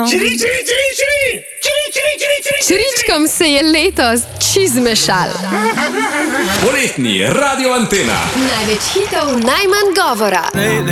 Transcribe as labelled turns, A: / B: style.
A: Čiričkom se je letos čizmešal.
B: Poletni Radio Antena.
A: Največ hitov, najmanj govora.